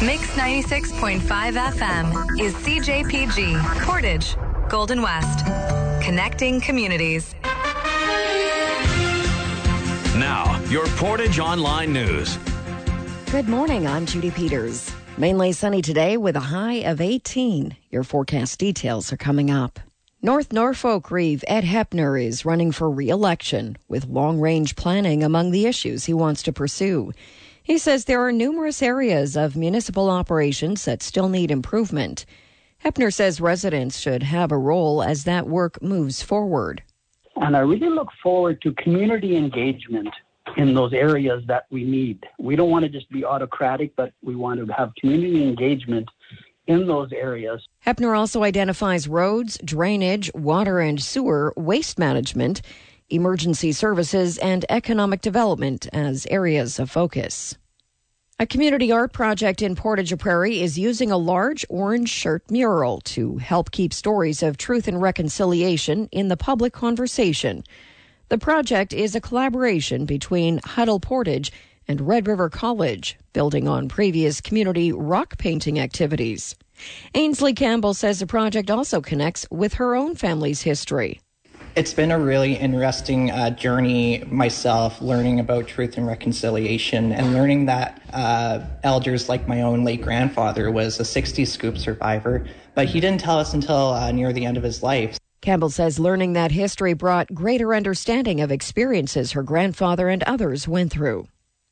Mix 96.5 FM is CJPG, Portage, Golden West. Connecting communities. Now, your Portage Online News. Good morning, I'm Judy Peters. Mainly sunny today with a high of 18. Your forecast details are coming up. North Norfolk Reeve Ed Heppner is running for re-election with long-range planning among the issues he wants to pursue. He says there are numerous areas of municipal operations that still need improvement. Heppner says residents should have a role as that work moves forward. And I really look forward to community engagement in those areas that we need. We don't want to just be autocratic, but we want to have community engagement in those areas. Heppner also identifies roads, drainage, water and sewer, waste management, emergency services, and economic development as areas of focus. A community art project in Portage Prairie is using a large orange shirt mural to help keep stories of truth and reconciliation in the public conversation. The project is a collaboration between Huddle Portage and Red River College, building on previous community rock painting activities. Ainsley Campbell says the project also connects with her own family's history. It's been a really interesting journey myself, learning about truth and reconciliation and learning that elders like my own late grandfather was a 60s scoop survivor, but he didn't tell us until near the end of his life. Campbell says learning that history brought greater understanding of experiences her grandfather and others went through.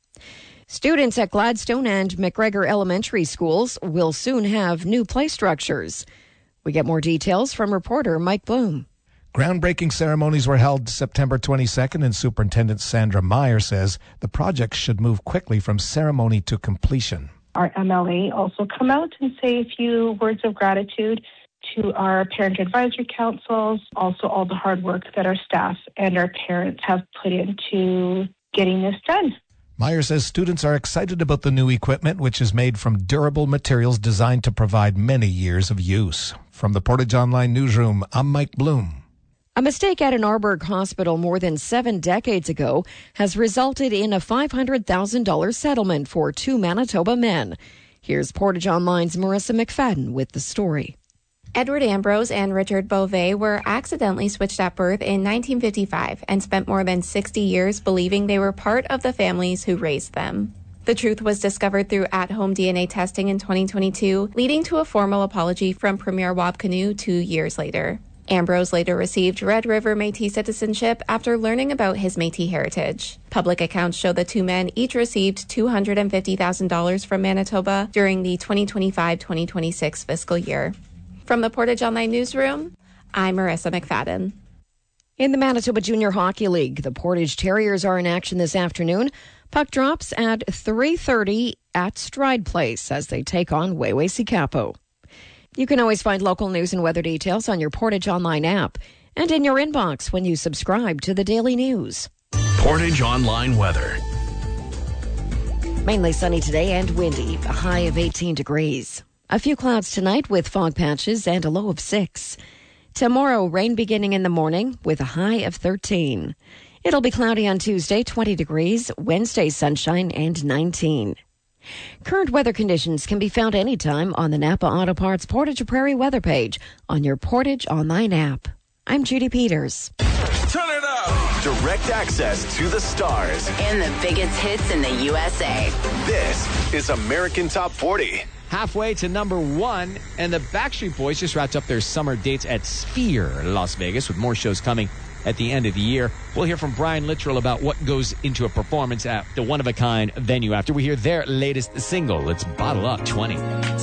Students at Gladstone and McGregor Elementary Schools will soon have new play structures. We get more details from reporter Mike Bloom. Groundbreaking ceremonies were held September 22nd, and Superintendent Sandra Meyer says the project should move quickly from ceremony to completion. Our MLA also come out and say a few words of gratitude to our parent advisory councils, also all the hard work that our staff and our parents have put into getting this done. Meyer says students are excited about the new equipment, which is made from durable materials designed to provide many years of use. From the Portage Online Newsroom, I'm Mike Bloom. A mistake at an Arborg hospital more than 7 decades ago has resulted in a $500,000 settlement for 2 Manitoba men. Here's Portage Online's Marissa McFadden with the story. Edward Ambrose and Richard Beauvais were accidentally switched at birth in 1955 and spent more than 60 years believing they were part of the families who raised them. The truth was discovered through at-home DNA testing in 2022, leading to a formal apology from Premier Wab Kinew 2 years later. Ambrose later received Red River Métis citizenship after learning about his Métis heritage. Public accounts show the 2 men each received $250,000 from Manitoba during the 2025-2026 fiscal year. From the Portage Online Newsroom, I'm Marissa McFadden. In the Manitoba Junior Hockey League, the Portage Terriers are in action this afternoon. Puck drops at 3:30 at Stride Place as they take on Wew'suwagato. You can always find local news and weather details on your Portage Online app and in your inbox when you subscribe to the Daily News. Portage Online weather. Mainly sunny today and windy, a high of 18 degrees. A few clouds tonight with fog patches and a low of 6. Tomorrow, rain beginning in the morning with a high of 13. It'll be cloudy on Tuesday, 20 degrees. Wednesday, sunshine and 19. Current weather conditions can be found anytime on the Napa Auto Parts Portage Prairie weather page on your Portage Online app. I'm Judy Peters. Turn it up! Direct access to the stars and the biggest hits in the USA. This is American Top 40. Halfway to number 1, and the Backstreet Boys just wrapped up their summer dates at Sphere, Las Vegas, with more shows coming at the end of the year. We'll hear from Brian Littrell about what goes into a performance at the one-of-a-kind venue after we hear their latest single. Let's bottle up 20.